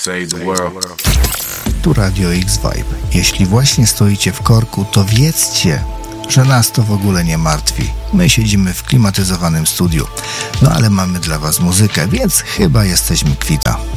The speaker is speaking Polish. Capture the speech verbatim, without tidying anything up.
Save the world. Tu Radio X-Vibe. Jeśli właśnie stoicie w korku, to wiedzcie, że nas to w ogóle nie martwi. My siedzimy w klimatyzowanym studiu. No ale mamy dla was muzykę, więc chyba jesteśmy kwita.